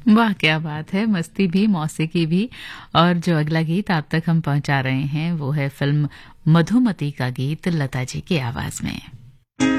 वाह क्या बात है, मस्ती भी मौसीकी भी। और जो अगला गीत आप तक हम पहुंचा रहे हैं वो है फिल्म मधुमती का गीत लता जी की आवाज में।